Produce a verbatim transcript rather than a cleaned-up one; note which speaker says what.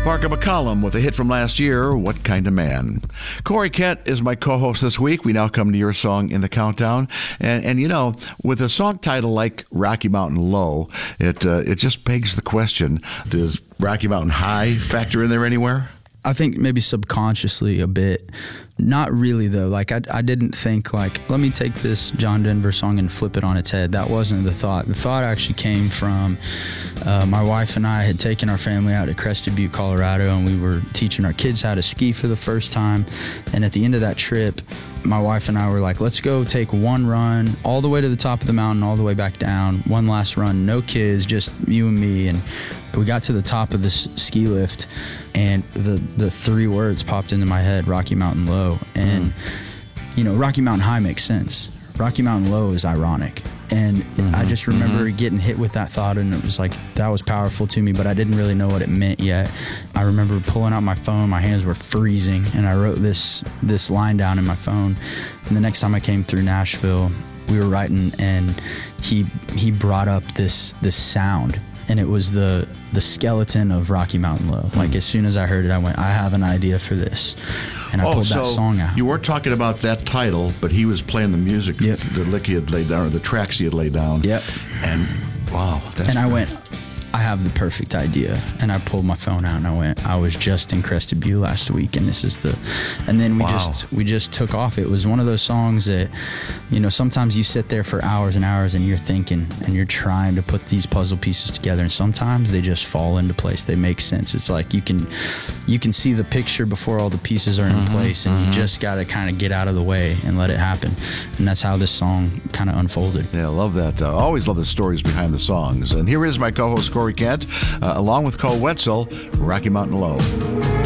Speaker 1: Parker McCollum with a hit from last year, What Kind of Man. Corey Kent is my co-host this week. We now come to your song in the countdown. And, and you know, with a song title like Rocky Mountain Low, it uh, it just begs the question, does Rocky Mountain High factor in there anywhere?
Speaker 2: I think maybe subconsciously a bit. Not really, though. Like, I, I didn't think, like, let me take this John Denver song and flip it on its head. That wasn't the thought. The thought actually came from uh, my wife and I had taken our family out to Crested Butte, Colorado, and we were teaching our kids how to ski for the first time. And at the end of that trip, my wife and I were like, let's go take one run all the way to the top of the mountain, all the way back down. One last run, no kids, just you and me. And we got to the top of this ski lift, and the, the three words popped into my head, Rocky Mountain Low. And, mm. you know, Rocky Mountain High makes sense. Rocky Mountain Low is ironic. And mm-hmm. I just remember mm-hmm. getting hit with that thought, and it was like, that was powerful to me, but I didn't really know what it meant yet. I remember pulling out my phone, my hands were freezing, and I wrote this this line down in my phone. And the next time I came through Nashville, we were writing, and he he brought up this this sound. And it was the the skeleton of Rocky Mountain Low. Like, as soon as I heard it, I went, I have an idea for this. And I
Speaker 1: oh,
Speaker 2: pulled
Speaker 1: so
Speaker 2: that song out.
Speaker 1: You weren't talking about that title, but he was playing the music,
Speaker 2: yep.
Speaker 1: the lick he had laid down, or the tracks he had laid down.
Speaker 2: Yep.
Speaker 1: And, wow. That's
Speaker 2: and I
Speaker 1: great.
Speaker 2: went, I have the perfect idea. And I pulled my phone out and I went, I was just in Crested Butte last week, and this is the, and then we
Speaker 1: wow.
Speaker 2: just, we just took off. It was one of those songs that, you know, sometimes you sit there for hours and hours and you're thinking and you're trying to put these puzzle pieces together, and sometimes they just fall into place. They make sense. It's like you can, you can see the picture before all the pieces are in mm-hmm, place, and mm-hmm. you just got to kind of get out of the way and let it happen. And that's how this song kind of unfolded.
Speaker 1: Yeah, I love that. I uh, always love the stories behind the songs. And here is my co-host, Corey Kent, uh, along with Cole Wetzel, Rocky Mountain Low.